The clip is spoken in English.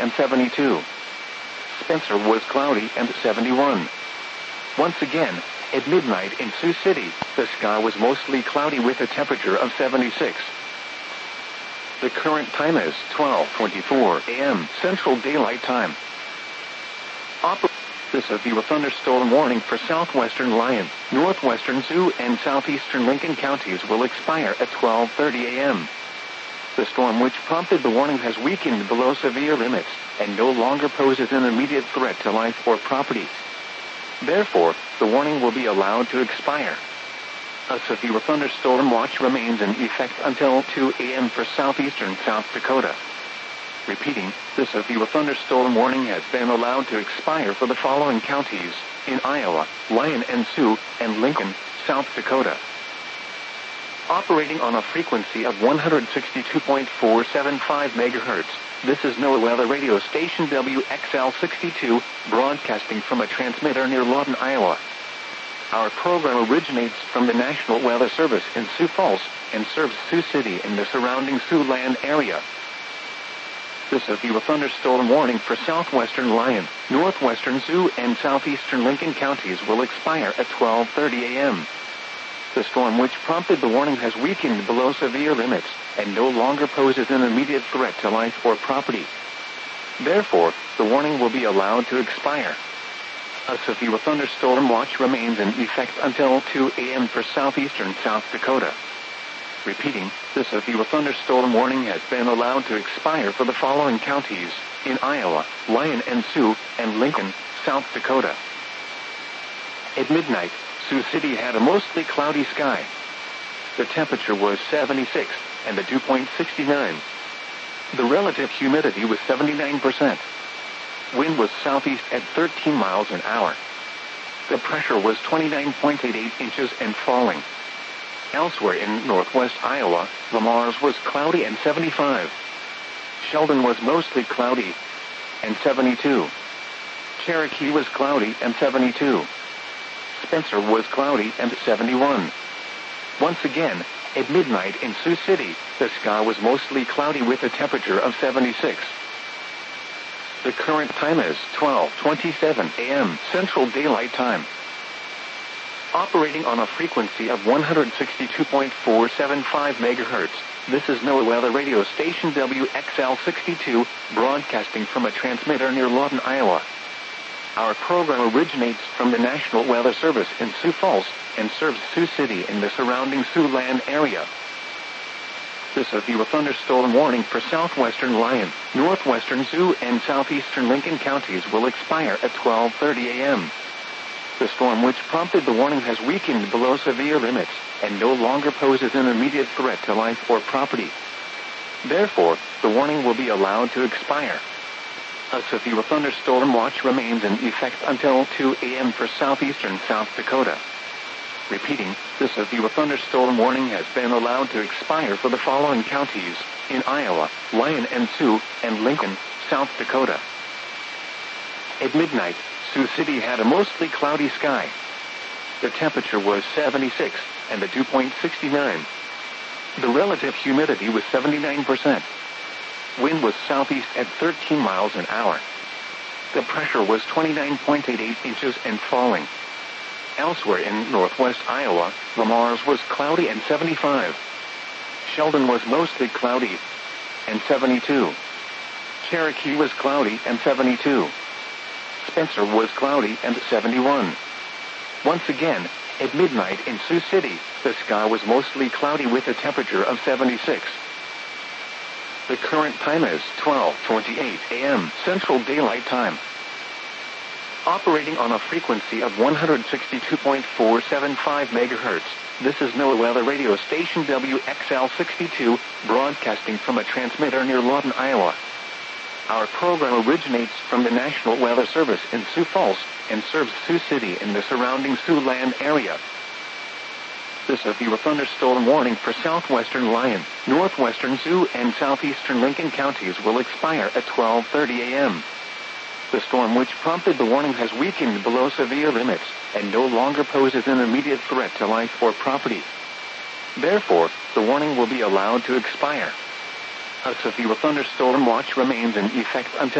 and 72. Spencer was cloudy and 71. Once again, at midnight in Sioux City, the sky was mostly cloudy with a temperature of 76. The current time is 12:24 a.m. Central Daylight Time. This is the thunderstorm warning for southwestern Lyon, northwestern Sioux, and southeastern Lincoln counties will expire at 12:30 a.m. The storm which prompted the warning has weakened below severe limits and no longer poses an immediate threat to life or property. Therefore, the warning will be allowed to expire. A severe thunderstorm watch remains in effect until 2 a.m. for southeastern South Dakota. Repeating, this severe thunderstorm warning has been allowed to expire for the following counties in Iowa, Lyon and Sioux, and Lincoln, South Dakota. Operating on a frequency of 162.475 MHz, this is NOAA weather radio station WXL62, broadcasting from a transmitter near Lawton, Iowa. Our program originates from the National Weather Service in Sioux Falls and serves Sioux City and the surrounding Siouxland area. This is the thunderstorm warning for southwestern Lyon, northwestern Sioux, and southeastern Lincoln counties will expire at 12:30 a.m. The storm which prompted the warning has weakened below severe limits and no longer poses an immediate threat to life or property. Therefore, the warning will be allowed to expire. A severe thunderstorm watch remains in effect until 2 a.m. for southeastern South Dakota. Repeating, this severe thunderstorm warning has been allowed to expire for the following counties in Iowa, Lyon and Sioux, and Lincoln, South Dakota. At midnight, Sioux City had a mostly cloudy sky. The temperature was 76, and the dew point 69. The relative humidity was 79%. Wind was southeast at 13 miles an hour. The pressure was 29.88 inches and falling. Elsewhere in northwest Iowa, Le Mars was cloudy and 75. Sheldon was mostly cloudy and 72. Cherokee was cloudy and 72. Spencer was cloudy and 71. Once again, at midnight in Sioux City, the sky was mostly cloudy with a temperature of 76. The current time is 12:27 a.m. Central Daylight Time. Operating on a frequency of 162.475 MHz, this is NOAA weather radio station WXL62, broadcasting from a transmitter near Lawton, Iowa. Our program originates from the National Weather Service in Sioux Falls and serves Sioux City and the surrounding Siouxland area. This severe thunderstorm warning for southwestern Lyon, northwestern Sioux, and southeastern Lincoln counties will expire at 12:30 a.m. The storm which prompted the warning has weakened below severe limits and no longer poses an immediate threat to life or property. Therefore, the warning will be allowed to expire. A severe thunderstorm watch remains in effect until 2 a.m. for southeastern South Dakota. Repeating, this severe thunderstorm warning has been allowed to expire for the following counties in Iowa, Lyon and Sioux, and Lincoln, South Dakota. At midnight, Sioux City had a mostly cloudy sky. The temperature was 76, and the dew point 69. The relative humidity was 79%. Wind was southeast at 13 miles an hour. The pressure was 29.88 inches and falling. Elsewhere in northwest Iowa, Le Mars was cloudy and 75. Sheldon was mostly cloudy and 72. Cherokee was cloudy and 72. Spencer was cloudy and 71. Once again, at midnight in Sioux City, the sky was mostly cloudy with a temperature of 76. The current time is 12:28 a.m. Central Daylight Time. Operating on a frequency of 162.475 MHz, this is NOAA weather radio station WXL62, broadcasting from a transmitter near Lawton, Iowa. Our program originates from the National Weather Service in Sioux Falls and serves Sioux City and the surrounding Siouxland area. This severe thunderstorm warning for southwestern Lyon, northwestern Sioux, and southeastern Lincoln counties will expire at 12:30 a.m. The storm which prompted the warning has weakened below severe limits and no longer poses an immediate threat to life or property. Therefore, the warning will be allowed to expire. A severe thunderstorm watch remains in effect until